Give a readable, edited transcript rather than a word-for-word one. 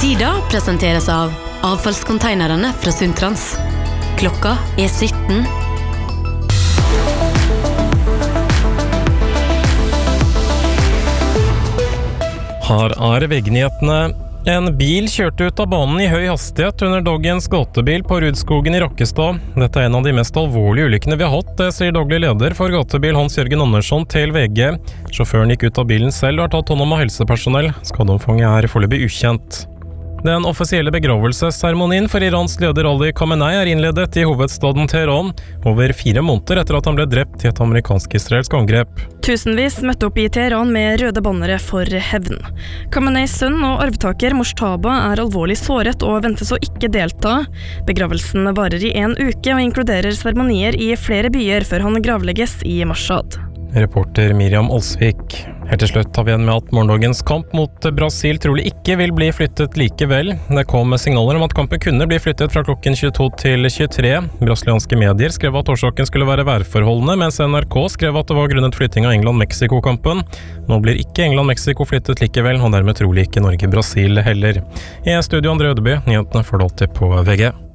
Sida presenteres av avfallskonteinerne fra Sundtrans. Klokka 17. Her VG-nyhetene. En bil kjørte ut av banen i høy hastighet under dagens gatebil på Rudskogen i Rakkestad. Dette en av de mest alvorlige ulykkene vi har hatt, det sier daglig leder for gatebil Hans-Jørgen Andersson til VG. Sjåføren gikk ut av bilen selv og har tatt hånd om av helsepersonell. Skadeomfanget foreløpig ukjent. Den offisielle begravelsesseremonien for Irans leder Ali Khamenei innledet i hovedstaden Teheran, over 4 måneder etter at han ble drept i et amerikansk-israelsk angrep. Tusenvis møtte opp i Teheran med røde bannere for hevn. Khameneis sønn og arvtaker Moshtaba alvorlig såret og ventes å ikke delta. Begravelsen varer i 1 uke og inkluderer seremonier i flere byer før han gravlegges i Mashhad. Reporter Miriam Olsvik. Helt til slutt tar vi igjen med at morgendagens kamp mot Brasil trolig ikke vil bli flyttet likevel. Det kom signaler om at kampen kunne bli flyttet fra klokken 22 til 23. Brasilianske medier skrev at årsaken skulle være værforholdene, mens NRK skrev at det var grunnet flytting av England-Mexico-kampen. Nå blir ikke England-Mexico flyttet likevel, og dermed trolig ikke Norge-Brasil heller. I studio André Ødeby, nyhetene får du alltid på VG.